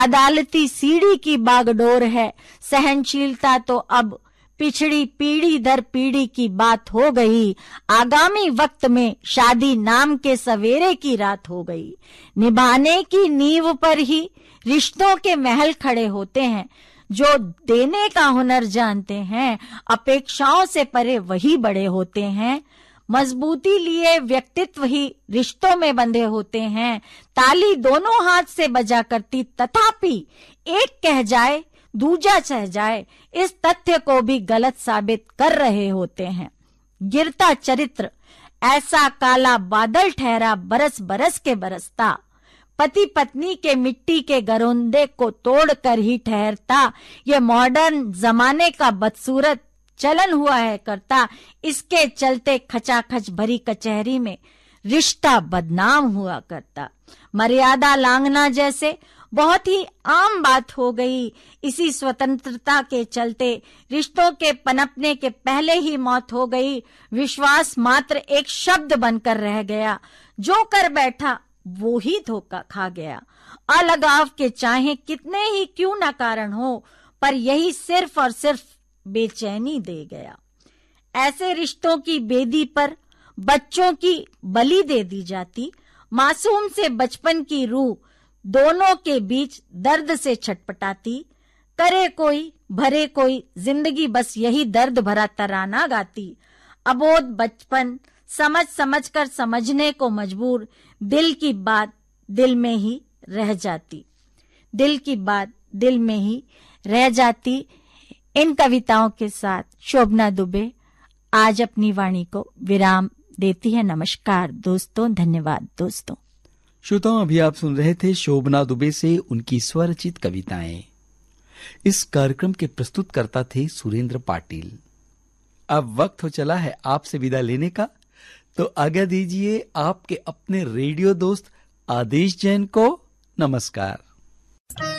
अदालती सीढ़ी की बागडोर है, सहनशीलता तो अब पिछड़ी पीढ़ी दर पीढ़ी की बात हो गई। आगामी वक्त में शादी नाम के सवेरे की रात हो गई। निभाने की नींव पर ही रिश्तों के महल खड़े होते हैं। जो देने का हुनर जानते हैं, अपेक्षाओं से परे वही बड़े होते हैं। मजबूती लिए व्यक्तित्व ही रिश्तों में बंधे होते हैं। ताली दोनों हाथ से बजा करती, तथापि एक कह जाए दूजा सह जाए, इस तथ्य को भी गलत साबित कर रहे होते हैं। गिरता चरित्र ऐसा काला बादल ठहरा, बरस बरस के बरसता। पति पत्नी के मिट्टी के गरोंदे को तोड़कर ही ठहरता। ये मॉडर्न जमाने का बदसूरत चलन हुआ है करता। इसके चलते खचाखच भरी कचहरी में रिश्ता बदनाम हुआ करता। मर्यादा लांघना जैसे बहुत ही आम बात हो गई। इसी स्वतंत्रता के चलते रिश्तों के पनपने के पहले ही मौत हो गई। विश्वास मात्र एक शब्द बनकर रह गया। जो कर बैठा वो ही धोखा खा गया। अलगाव के चाहे कितने ही क्यों न कारण हो, पर यही सिर्फ और सिर्फ बेचैनी दे गया। ऐसे रिश्तों की बेदी पर बच्चों की बलि दे दी जाती। मासूम से बचपन की रूह दोनों के बीच दर्द से छटपटाती। करे कोई भरे कोई, जिंदगी बस यही दर्द भरा तराना गाती। अबोध बचपन समझ समझ कर समझने को मजबूर, दिल की बात दिल में ही रह जाती। दिल की बात दिल में ही रह जाती। इन कविताओं के साथ शोभना दुबे आज अपनी वाणी को विराम देती है। नमस्कार दोस्तों, धन्यवाद दोस्तों। श्रोताओं, अभी आप सुन रहे थे शोभना दुबे से उनकी स्वरचित कविताएं। इस कार्यक्रम के प्रस्तुतकर्ता थे सुरेंद्र पाटिल। अब वक्त हो चला है आपसे विदा लेने का, तो आज्ञा दीजिए आपके अपने रेडियो दोस्त आदेश जैन को। नमस्कार।